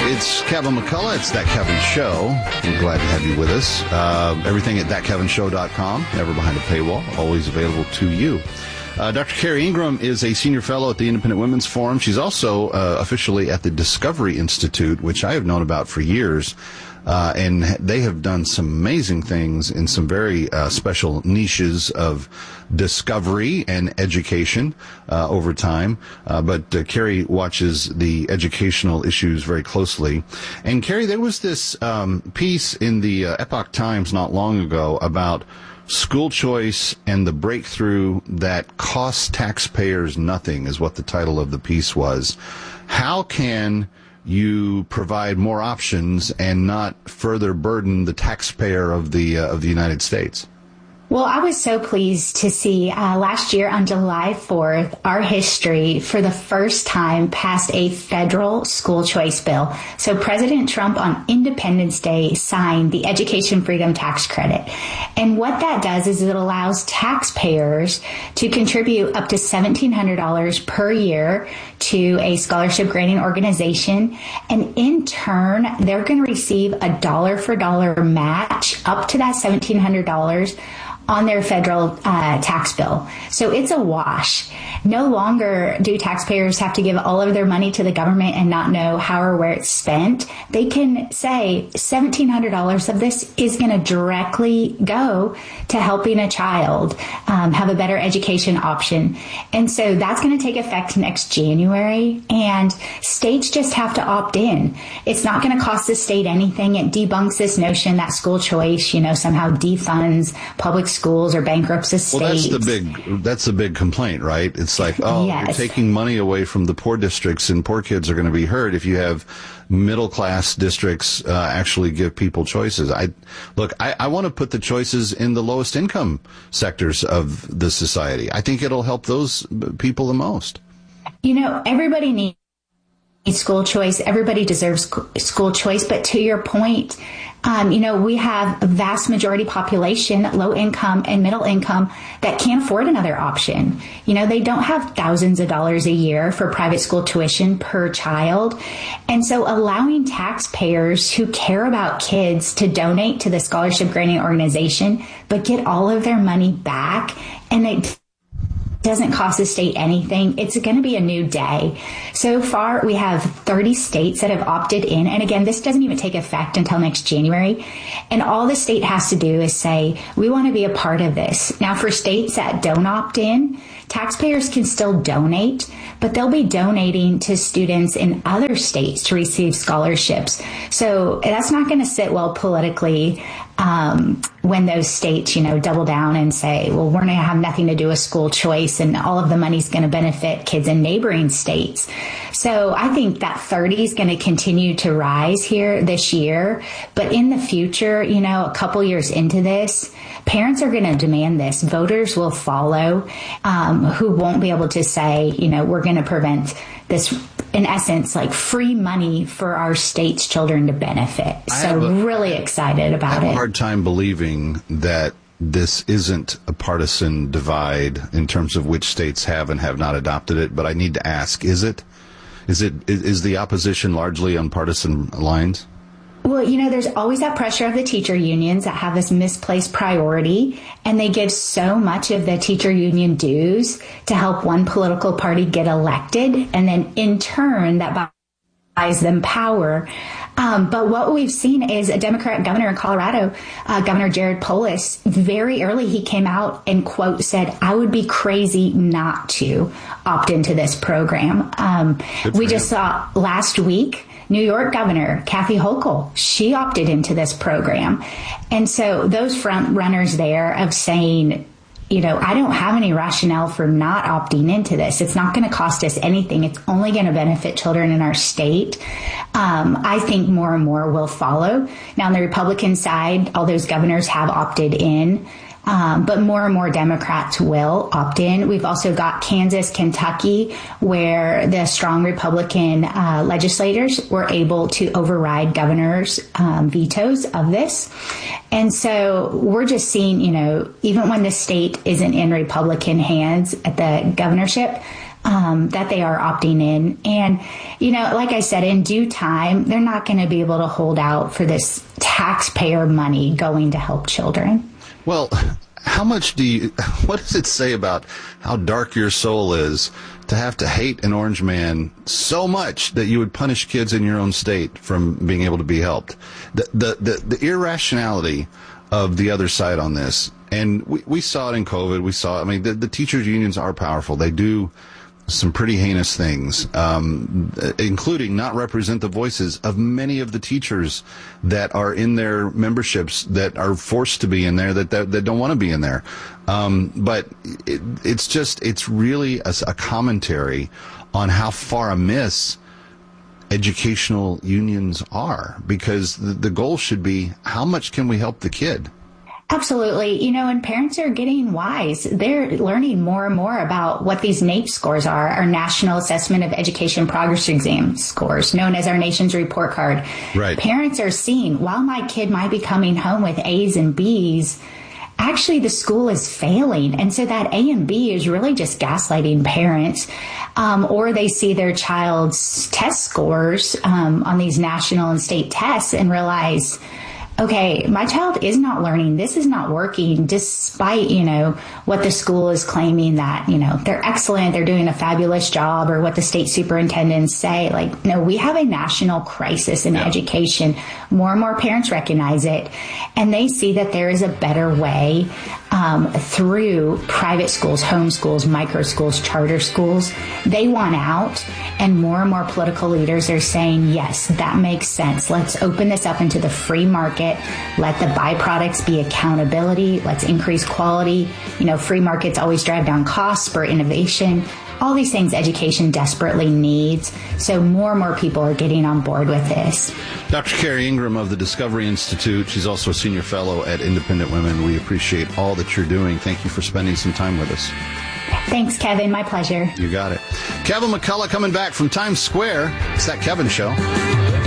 It's Kevin McCullough. It's That Kevin Show. We're glad to have you with us. Everything at thatkevinshow.com. Never behind a paywall. Always available to you. Dr. Carrie Ingram is a senior fellow at the Independent Women's Forum. She's also officially at the Discovery Institute, which I have known about for years. And they have done some amazing things in some very special niches of discovery and education over time. But Carrie watches the educational issues very closely. And Carrie, there was this piece in the Epoch Times not long ago about school choice and the breakthrough that costs taxpayers nothing, is what the title of the piece was. How can you provide more options and not further burden the taxpayer of the United States? Well, I was so pleased to see last year on July 4th, our history for the first time passed a federal school choice bill. So President Trump on Independence Day signed the Education Freedom Tax Credit. And what that does is it allows taxpayers to contribute up to $1,700 per year to a scholarship granting organization. And in turn, they're going to receive a dollar for dollar match up to that $1,700 on their federal tax bill. So it's a wash. No longer do taxpayers have to give all of their money to the government and not know how or where it's spent. They can say $1,700 of this is going to directly go to helping a child have a better education option. And so that's going to take effect next January, and states just have to opt in. It's not going to cost the state anything. It debunks this notion that school choice, somehow defunds public schools or bankrupts the states. Well, that's the big complaint, right? It's like, Yes. You're taking money away from the poor districts, and poor kids are going to be hurt if you have middle class districts actually give people choices. I want to put the choices in the lowest income sectors of the society. I think it'll help those people the most. Everybody needs school choice. Everybody deserves school choice. But to your point, we have a vast majority population, low income and middle income, that can't afford another option. They don't have thousands of dollars a year for private school tuition per child. And so allowing taxpayers who care about kids to donate to the scholarship granting organization, but get all of their money back, and it doesn't cost the state anything. It's going to be a new day. So far, we have 30 states that have opted in. And again, this doesn't even take effect until next January. And all the state has to do is say, we want to be a part of this. Now, for states that don't opt in, taxpayers can still donate, but they'll be donating to students in other states to receive scholarships. So that's not going to sit well politically when those states, double down and say, well, we're going to have nothing to do with school choice and all of the money's going to benefit kids in neighboring states. So I think that 30 is going to continue to rise here this year. But in the future, a couple years into this, parents are going to demand this. Voters will follow, who won't be able to say, we're going to prevent this, in essence, like free money for our state's children to benefit. So really excited about it. I have a hard time believing that this isn't a partisan divide in terms of which states have and have not adopted it, but I need to ask, is it? Is the opposition largely on partisan lines? Well, there's always that pressure of the teacher unions that have this misplaced priority, and they give so much of the teacher union dues to help one political party get elected, and then in turn that buys them power. But what we've seen is a Democrat governor in Colorado, Governor Jared Polis, very early he came out and, quote, said, I would be crazy not to opt into this program. We just saw last week, New York Governor Kathy Hochul, she opted into this program. And so those front runners there of saying, I don't have any rationale for not opting into this. It's not going to cost us anything. It's only going to benefit children in our state. I think more and more will follow. Now, on the Republican side, all those governors have opted in. But more and more Democrats will opt in. We've also got Kansas, Kentucky, where the strong Republican legislators were able to override governors' vetoes of this. And so we're just seeing, even when the state isn't in Republican hands at the governorship, that they are opting in. And, like I said, in due time, they're not going to be able to hold out for this taxpayer money going to help children. Well, what does it say about how dark your soul is to have to hate an orange man so much that you would punish kids in your own state from being able to be helped? The irrationality of the other side on this. And we saw it in COVID. We saw, the teachers' unions are powerful. They do some pretty heinous things, including not represent the voices of many of the teachers that are in their memberships that are forced to be in there that don't want to be in there. But it's really a commentary on how far amiss educational unions are, because the goal should be, how much can we help the kid? Absolutely. And parents are getting wise. They're learning more and more about what these NAEP scores are, our National Assessment of Education Progress Exam scores, known as our nation's report card. Right. Parents are seeing, while my kid might be coming home with A's and B's, actually the school is failing. And so that A and B is really just gaslighting parents. Or they see their child's test scores on these national and state tests and realize, okay, my child is not learning. This is not working, despite, what the school is claiming that, they're excellent, they're doing a fabulous job, or what the state superintendents say. Like, no, we have a national crisis in education. More and more parents recognize it, and they see that there is a better way through private schools, home schools, micro schools, charter schools. They want out, and more political leaders are saying, yes, that makes sense. Let's open this up into the free market. Let the byproducts be accountability. Let's increase quality. Free markets always drive down costs for innovation. All these things education desperately needs. So more and more people are getting on board with this. Dr. Carrie Ingram of the Discovery Institute. She's also a senior fellow at Independent Women. We appreciate all that you're doing. Thank you for spending some time with us. Thanks, Kevin. My pleasure. You got it. Kevin McCullough coming back from Times Square. It's That Kevin Show.